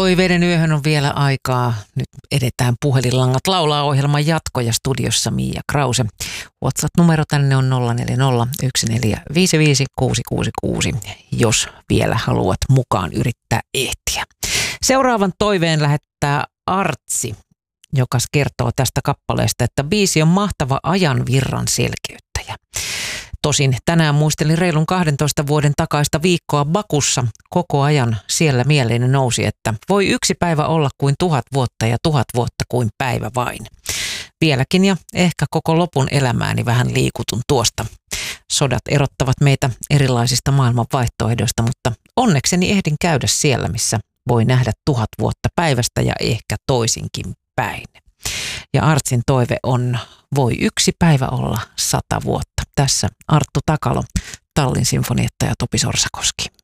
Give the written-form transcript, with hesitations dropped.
Toiveiden yöhön on vielä aikaa. Nyt edetään puhelinlangat laulaa ohjelman jatko ja studiossa Mia Krause. WhatsApp-numero tänne on 0401455666, jos vielä haluat mukaan yrittää ehtiä. Seuraavan toiveen lähettää Artsi, joka kertoo tästä kappaleesta, että biisi on mahtava ajan virran selkeyttäjä. Tosin tänään muistelin reilun 12 vuoden takaista viikkoa Bakussa. Koko ajan siellä mieleeni nousi, että voi yksi päivä olla kuin 1000 vuotta ja 1000 vuotta kuin päivä vain. Vieläkin ja ehkä koko lopun elämääni vähän liikutun tuosta. Sodat erottavat meitä erilaisista maailman vaihtoehdoista, mutta onnekseni ehdin käydä siellä, missä voi nähdä 1000 vuotta päivästä ja ehkä toisinkin päin. Ja Artsin toive on, voi yksi päivä olla 100 vuotta. Tässä Arttu Takalo, Tallin sinfonietta ja Topi Sorsakoski.